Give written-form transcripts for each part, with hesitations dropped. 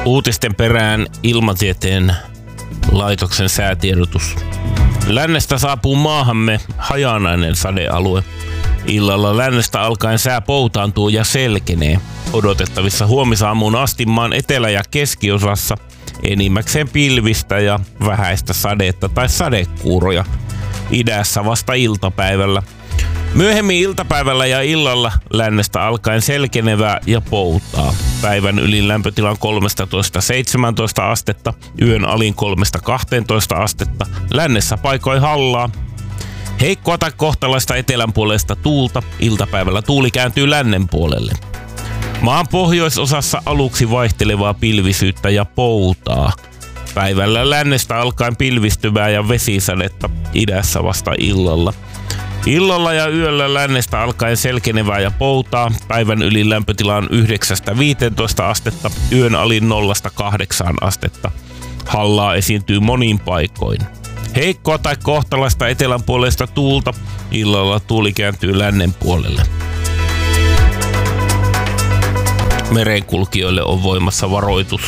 Uutisten perään Ilmatieteen laitoksen säätiedotus. Lännestä saapuu maahamme hajanainen sadealue. Illalla lännestä alkaen sää poutaantuu ja selkenee. Odotettavissa huomisaamuun asti maan etelä- ja keskiosassa enimmäkseen pilvistä ja vähäistä sadetta tai sadekuuroja. Idässä vasta iltapäivällä. Myöhemmin iltapäivällä ja illalla lännestä alkaen selkenevää ja poutaa. Päivän ylin lämpötilan 13-17 astetta, yön alin 3-12 astetta, lännessä paikoin hallaa. Heikkoa tai kohtalaista etelän puolesta tuulta, iltapäivällä tuuli kääntyy lännen puolelle. Maan pohjoisosassa aluksi vaihtelevaa pilvisyyttä ja poutaa. Päivällä lännestä alkaen pilvistyvää ja vesisadetta, idässä vasta illalla. Illalla ja yöllä lännestä alkaen selkenevää ja poutaa, päivän ylin lämpötila on 9-15 astetta, yön alin 0-8 astetta. Hallaa esiintyy monin paikoin. Heikkoa tai kohtalaista etelän puolesta tuulta, illalla tuuli kääntyy lännen puolelle. Merenkulkijoille on voimassa varoitus.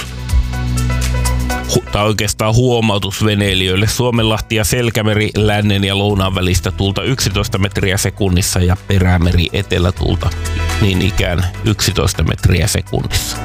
Tai oikeastaan huomautus veneilijöille. Suomenlahti ja Selkämeri lännen ja lounaan välistä tuulta 11 metriä sekunnissa ja Perämeri etelätuulta niin ikään 11 metriä sekunnissa.